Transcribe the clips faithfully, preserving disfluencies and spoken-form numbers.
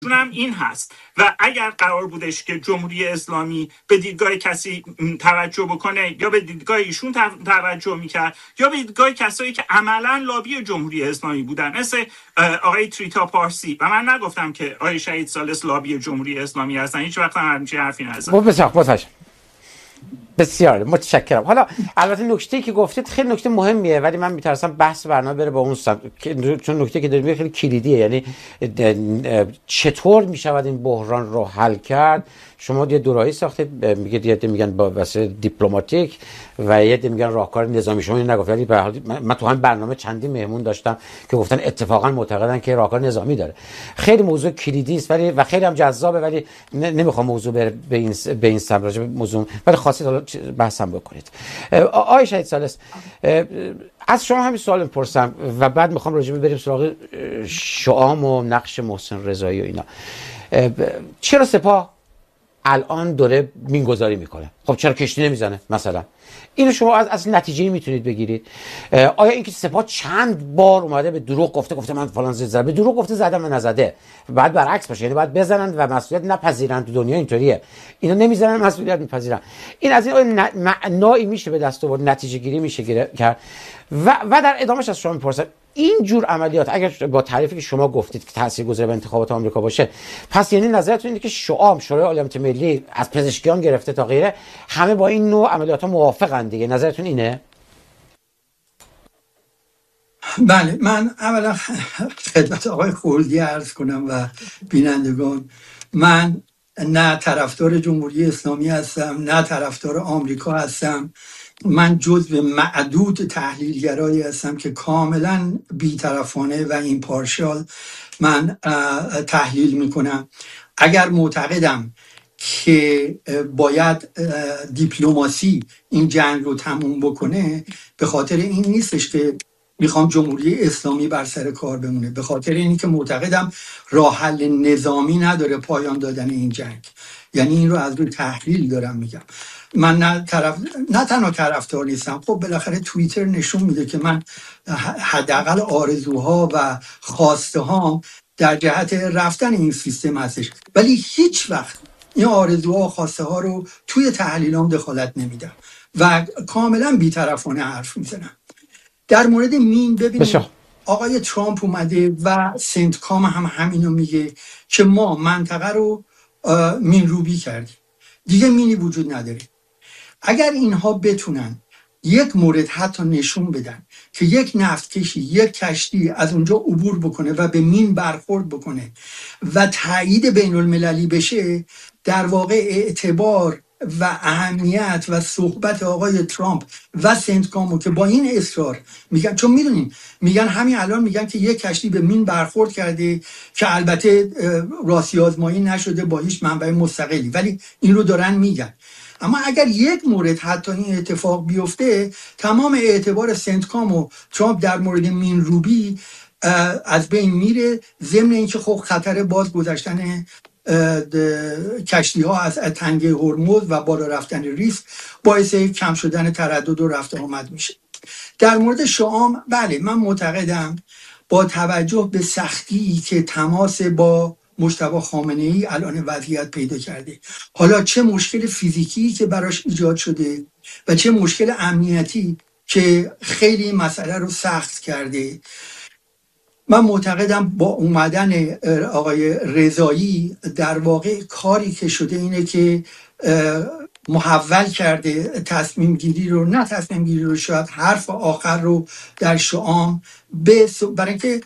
هم این هست و اگر قرار بودش که جمهوری اسلامی به دیدگاه کسی توجه بکنه یا به دیدگاه ایشون توجه میکرد یا به دیدگاه کسایی که عملا لابی جمهوری اسلامی بودن مثل آقای تریتا پارسی، و من نگفتم که آقای شهید ثالث لابی جمهوری اسلامی هستن، هیچ وقت هم همچین حرفی نزدم. بسیار بسیار متشکرم. حالا البته نکته‌ای که گفتید خیلی نکته مهمیه، ولی من میترسم بحث برنامه بره با اون سمت، چون نکته که داریم خیلی کلیدیه، یعنی چطور میشود این بحران رو حل کرد. شما یه دوراهی ساختید، میگید یه میگن با واسه دیپلماتیک و یه میگن راهکار نظامی. شما اینو نگفتید، ولی به هر حال من تو همین برنامه چندین مهمون داشتم که گفتن اتفاقا معتقدن که راهکار نظامی داره. خیلی موضوع کلیدی است ولی و خیلی هم جذابه، ولی نمیخوام موضوع بره به این به این سمت راجع به موضوع، ولی خواستید حالا بحثم بکنید. آقای شهید ثالث، از شما همین سوال میپرسم و بعد میخوام راجع به بریم سراغ شعام و نقش محسن رضایی و اینا. چرا سپاه الان داره مینگذاری میکنه؟ خب چرا کشتی نمیزنه مثلا؟ اینو شما از از نتیجه میتونید بگیرید. آیا اینکه سپاه چند بار اومده به دروغ گفته گفته من فلان زدم، به دروغ گفته زدم من نزده، بعد برعکس باشه، یعنی بعد بزنن و مسئولیت نپذیرن؟ تو دنیا اینطوریه، اینا نمیزنن مسئولیت میپذیرن. این از این معنایی میشه به دست آورد، نتیجه گیری میشه کرد. و و در ادامهش از شما میپرسم این جور عملیات اگر با تعریفی که شما گفتید که تاثیرگذار به انتخابات آمریکا باشه، پس یعنی نظرتون اینه که شعام، شورای عالی امنیت ملی از پزشکیان گرفته تا غیره، همه با این نوع عملیات ها موافقن دیگه؟ نظرتون اینه؟ بله، من اولا خدمت آقای خلدی عرض کنم و بینندگان، من نه طرفدار جمهوری اسلامی هستم نه طرفدار آمریکا هستم. من جزو معدود تحلیلگرایی هستم که کاملا بی‌طرفانه و ایمپارشال من تحلیل میکنم. اگر معتقدم که باید دیپلماسی این جنگ رو تموم بکنه، به خاطر این نیستش که میخوام جمهوری اسلامی بر سر کار بمونه، به خاطر اینی که معتقدم راه حل نظامی نداره پایان دادن این جنگ. یعنی این رو از روی تحلیل دارم میگم. من نه طرف نه تنها طرفدار نیستم، خب بالاخره توییتر نشون میده که من حداقل آرزوها و خواسته هام در جهت رفتن این سیستم هستش، ولی هیچ وقت این آرزوها و خواسته ها رو توی تحلیلام دخالت نمیدم و کاملا بی‌طرفانه حرف میزنم. در مورد مین ببینید آقای ترامپ اومده و سنتکام هم همینو میگه که ما منطقه رو مین روبی کردیم، دیگه مینی وجود نداره. اگر اینها بتونن یک مورد حتی نشون بدن که یک نفتکشی، یک کشتی از اونجا عبور بکنه و به مین برخورد بکنه و تایید بین المللی بشه، در واقع اعتبار و اهمیت و صحبت آقای ترامپ و سنتکامو که با این اصرار میگن، چون میدونین میگن همین الان میگن که یک کشتی به مین برخورد کرده که البته راستی آزمایی نشده با هیچ منبع مستقلی، ولی این رو دارن میگن. اما اگر یک مورد حتی این اتفاق بیفته، تمام اعتبار سنتکام و ترامپ در مورد مین روبی از بین میره، ضمن اینکه خب خطر باز گذشتن کشتی ها از تنگه هرمز و بالا رفتن ریسک باعث کم شدن تردد و رفت آمد میشه. در مورد شعام، بله من معتقدم با توجه به سختی که تماس با مجتبی خامنه‌ای الان وضعیت پیدا کرده، حالا چه مشکل فیزیکی که براش ایجاد شده و چه مشکل امنیتی که خیلی مسئله رو سخت کرده، من معتقدم با اومدن آقای رضایی در واقع کاری که شده اینه که محول کرده تصمیم گیری رو، نه تصمیم گیری رو، شاید حرف آخر رو در شعام، به برای اینکه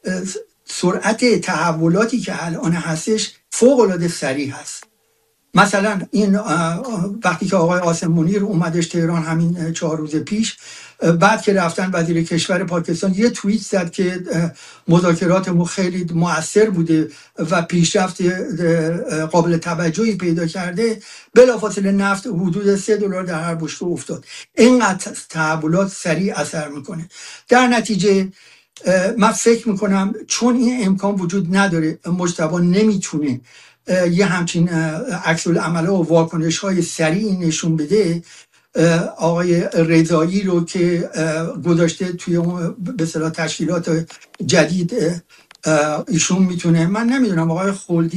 سرعت تحولاتی که الان هستش فوق العاده سریع هست. مثلا این وقتی که آقای قاسم منیر اومدش تهران همین چهار روز پیش، بعد که رفتن وزیر کشور پاکستان یه توییت زد که مذاکرات خیلی مؤثر بوده و پیشرفت قابل توجهی پیدا کرده، بلافاصله نفت حدود سه دلار در هر بشکه افتاد. اینقدر تحولات سریع اثر میکنه. در نتیجه من فکر میکنم چون این امکان وجود نداره، مجتبی نمیتونه یه همچین عکس العمل و واکنش های سریعی نشون بده، آقای رضایی رو که گذاشته توی به اصطلاح تشکیلات جدید ایشون میتونه، من نمیدونم آقای خلدی